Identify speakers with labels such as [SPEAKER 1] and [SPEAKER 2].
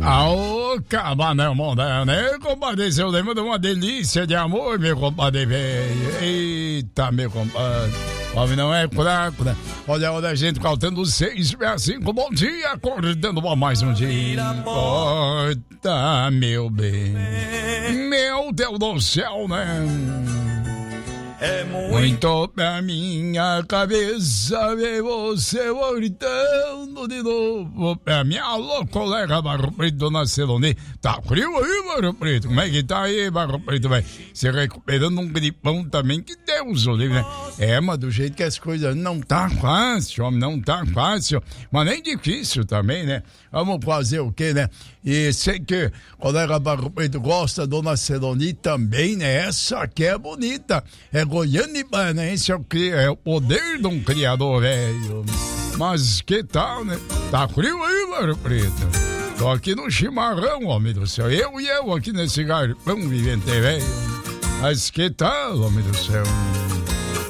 [SPEAKER 1] Ô, cabanão moderno, compadre, seu lembro de uma delícia de amor, meu compadre velho. Eita, meu compadre. Homem não é fraco, né? Olha a gente cantando 665, bom dia, acordando pra mais um dia. Porta, meu bem, meu Deus do céu, né? É muito pra minha cabeça ver você voltando de novo pra mim. Alô, colega Barro Preto, dona Celone. Tá frio aí, Barro Preto? Como é que tá aí, Barro Preto, velho? Se recuperando um gripão também, que Deus o livre, né? É, mas do jeito que as coisas não tá fácil, homem, não tá fácil, mas nem difícil também, né? Vamos fazer o quê, né? E sei que o colega Barro Preto gosta, dona Celone também, né? Essa aqui é bonita. É Goiânia e Banense, é o poder de um criador velho. Mas que tal, né? Tá frio aí, Barro Preto? Tô aqui no chimarrão, homem do céu. Eu aqui nesse garpão vivente velho. Mas que tal, homem do céu?